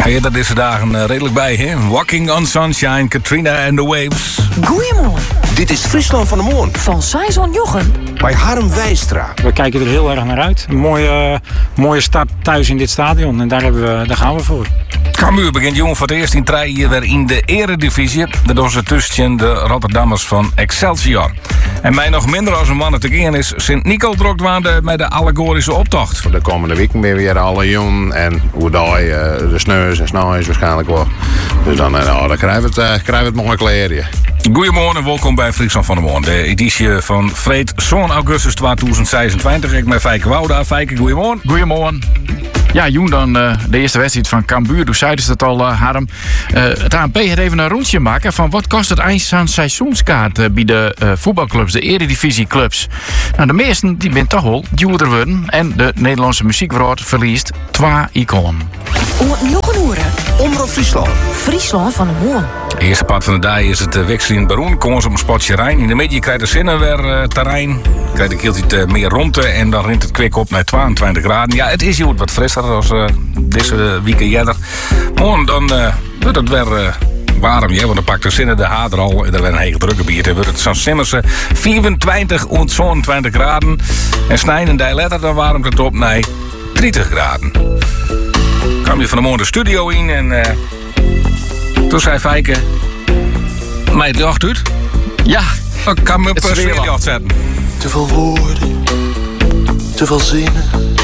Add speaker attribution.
Speaker 1: Eerder deze dagen redelijk bij, hè? Walking on Sunshine, Katrina and the Waves.
Speaker 2: Goeiemorgen.
Speaker 3: Dit is Friesland van de Moon.
Speaker 2: Van Saison Jochem.
Speaker 3: Bij Harm Wijstra.
Speaker 4: We kijken er heel erg naar uit. Een mooie start thuis in dit stadion. En daar gaan we voor.
Speaker 1: Cambuur begint jong voor het eerst in 3 jaar weer in de eredivisie. Dat doen ze tussen de Rotterdammers van Excelsior. En mij nog minder als een man te gaan is Sint-Nico drukwaande met de allegorische optocht.
Speaker 5: De komende weken ben weer alle jong en hoe de sneus en snelheid waarschijnlijk wel. Dus dan krijgen we het nog een kleerje.
Speaker 1: Goedemorgen en welkom bij Friesland van de Moon. De editie van Vreed zo'n augustus 2026. Ik ben Fijke Wouda. Fijke, goedemorgen.
Speaker 6: Goedemorgen. Ja, Joen dan de eerste wedstrijd van Cambuur. Toen zeiden ze het al, Harm. Het ANP heeft even een rondje maken van wat kost het eind aan seizoenskaart bij de voetbalclubs, de eredivisieclubs. Nou, de meesten die zijn toch wel duurder worden. En de Nederlandse muziekwereld verliest 2 iconen.
Speaker 2: Nog een uur.
Speaker 3: Omroep Friesland.
Speaker 2: Friesland van de Moon.
Speaker 1: De eerste part van de dag is het wisselen in Baroen. Komen ze op een spotje Rijn. In de middag krijgt de zinnen weer terrein. Krijgt de keeltje meer rondte en dan rint het kwik op naar 22 graden. Ja, het is hier wat frisser als deze weekend eerder. Morgen dan wordt het weer warm, ja, want dan pakt de zinnen de haar er al en er weer een hele drukke bier. Dan wordt het zo'n simmerse 24 en 22 graden. En snijden die letter dan warmt het op naar 30 graden. Kwam je van de morgen de studio in en toen zei Fijke, mij het jacht uit?
Speaker 6: Ja,
Speaker 1: Ik kan me op een sfeerjacht zetten.
Speaker 7: Te veel woorden, te veel zinnen.